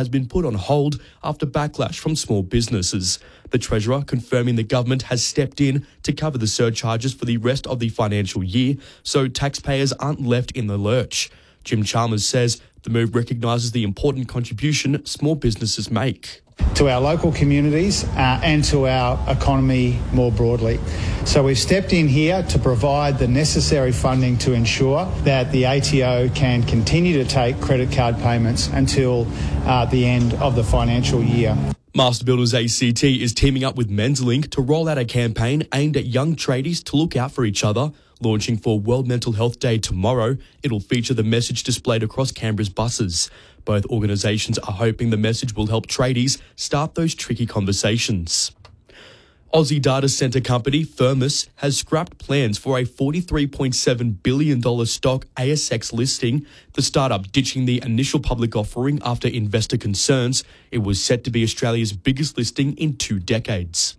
has been put on hold after backlash from small businesses. The Treasurer confirming the government has stepped in to cover the surcharges for the rest of the financial year, so taxpayers aren't left in the lurch. Jim Chalmers says the move recognises the important contribution small businesses make to our local communities and to our economy more broadly. So we've stepped in here to provide the necessary funding to ensure that the ATO can continue to take credit card payments until the end of the financial year. Master Builders ACT is teaming up with Menslink to roll out a campaign aimed at young tradies to look out for each other. Launching for World Mental Health Day tomorrow, it'll feature the message displayed across Canberra's buses. Both organisations are hoping the message will help tradies start those tricky conversations. Aussie data centre company Thermos has scrapped plans for a $43.7 billion stock ASX listing, the startup ditching the initial public offering after investor concerns. It was set to be Australia's biggest listing in 2 decades.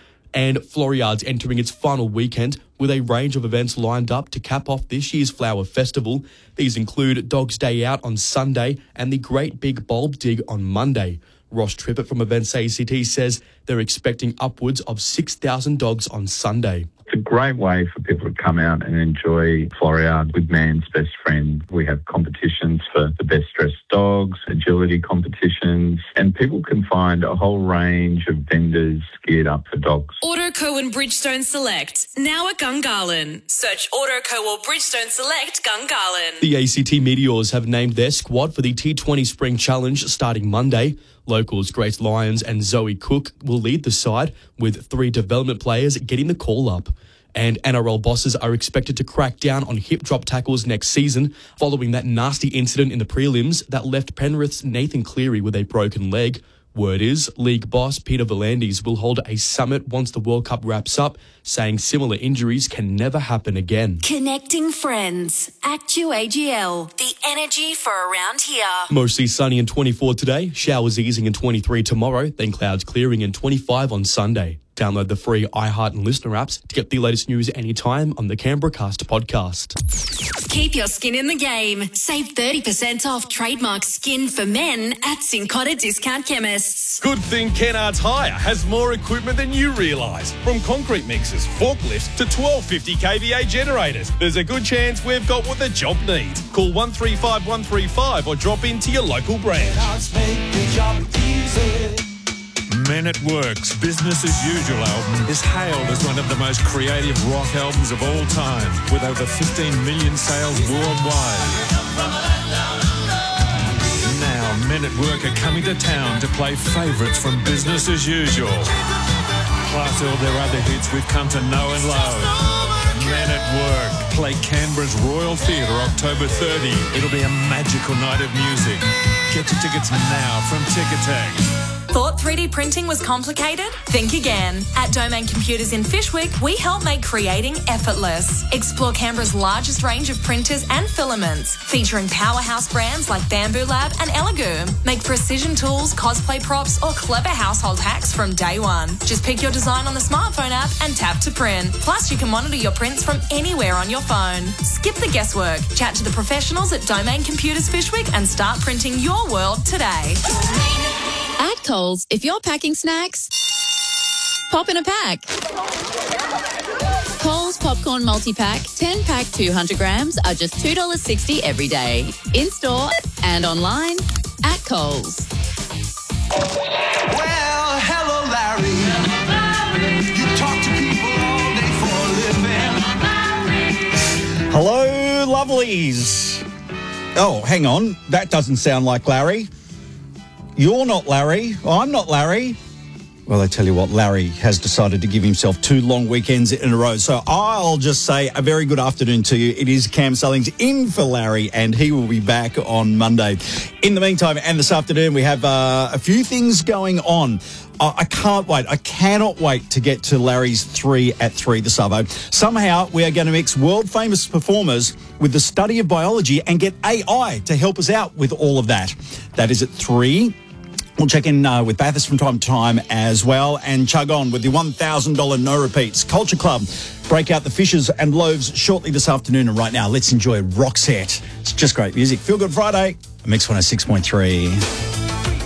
And Floriada's entering its final weekend with a range of events lined up to cap off this year's Flower Festival. These include Dog's Day Out on Sunday and the Great Big Bulb Dig on Monday. Ross Trippett from Events ACT says they're expecting upwards of 6,000 dogs on Sunday. It's a great way for people to come out and enjoy Floriade with man's best friend. We have competitions for the best dressed dogs, agility competitions, and people can find a whole range of vendors geared up for dogs. Autoco and Bridgestone Select, now at Gungahlin. Search Autoco or Bridgestone Select Gungahlin. The ACT Meteors have named their squad for the T20 Spring Challenge starting Monday. Locals Grace Lyons and Zoe Cook will lead the side, with 3 development players getting the call-up. And NRL bosses are expected to crack down on hip drop tackles next season, following that nasty incident in the prelims that left Penrith's Nathan Cleary with a broken leg. Word is, league boss Peter V'landys will hold a summit once the World Cup wraps up, saying similar injuries can never happen again. Connecting friends. ActuAGL. The energy for around here. Mostly sunny and 24 today, showers easing and 23 tomorrow, then clouds clearing and 25 on Sunday. Download the free iHeart and Listener apps to get the latest news anytime on the Canberra Cast podcast. Keep your skin in the game. Save 30% off trademark skin for men at Cincotta Discount Chemists. Good thing Kennards Hire has more equipment than you realise. From concrete mixers, forklifts to 1250 kVA generators. There's a good chance we've got what the job needs. Call 135 135 or drop into your local branch. Men at Work's Business as Usual album is hailed as one of the most creative rock albums of all time, with over 15 million sales worldwide. Now, Men at Work are coming to town to play favourites from Business as Usual, plus all their other hits we've come to know and love. Men at Work play Canberra's Royal Theatre October 30. It'll be a magical night of music. Get your tickets now from Ticketek. Thought 3D printing was complicated? Think again. At Domain Computers in Fyshwick, we help make creating effortless. Explore Canberra's largest range of printers and filaments, featuring powerhouse brands like Bamboo Lab and Elegoo. Make precision tools, cosplay props, or clever household hacks from day one. Just pick your design on the smartphone app and tap to print. Plus, you can monitor your prints from anywhere on your phone. Skip the guesswork. Chat to the professionals at Domain Computers Fyshwick and start printing your world today. At Coles, if you're packing snacks, pop in a pack. Coles Popcorn Multi-Pack, 10-pack 200 grams are just $2.60 every day. In-store and online at Coles. Well, hello, Larry. You talk to people all day for a living. Hello, lovelies. Oh, hang on. That doesn't sound like Larry. You're not Larry. I'm not Larry. Well, I tell you what, Larry has decided to give himself 2 long weekends in a row. So I'll just say a very good afternoon to you. It is Cam Sullings in for Larry, and he will be back on Monday. In the meantime, and this afternoon, we have a few things going on. I can't wait. I cannot wait to get to Larry's 3 at 3 this Arvo. Somehow, we are going to mix world-famous performers with the study of biology and get AI to help us out with all of that. That is at 3. We'll check in with Bathurst from time to time as well and chug on with the $1,000 no repeats. Culture Club break out the fishes and loaves shortly this afternoon. And right now, let's enjoy Roxette. It's just great music. Feel Good Friday. Mix 106.3.